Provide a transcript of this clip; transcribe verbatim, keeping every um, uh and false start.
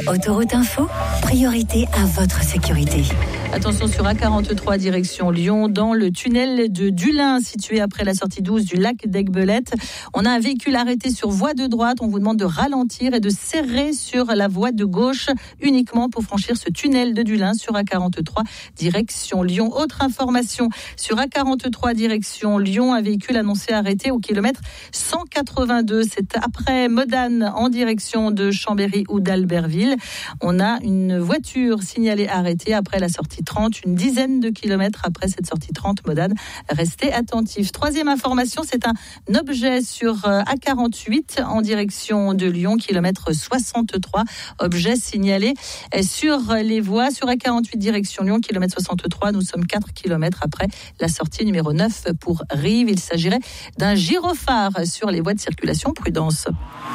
Autoroute Info, priorité à votre sécurité. Attention sur A quarante-trois direction Lyon, dans le tunnel de Dulin, situé après la sortie douze du lac d'Aiguebelette. On a un véhicule arrêté sur voie de droite. On vous demande de ralentir et de serrer sur la voie de gauche uniquement pour franchir ce tunnel de Dulin sur A quarante-trois direction Lyon. Autre information sur A quarante-trois direction Lyon, un véhicule annoncé arrêté au kilomètre cent quatre-vingt-deux. C'est après Modane en direction de Chambéry ou d'Albertville. On a une voiture signalée arrêtée après la sortie trente, une dizaine de kilomètres après cette sortie trente, Modane. Restez attentifs. Troisième information, c'est un objet sur A quarante-huit en direction de Lyon, kilomètre soixante-trois. Objet signalé sur les voies sur A quarante-huit direction Lyon, kilomètre soixante-trois. Nous sommes quatre kilomètres après la sortie numéro neuf pour Rives. Il s'agirait d'un gyrophare sur les voies de circulation. Prudence.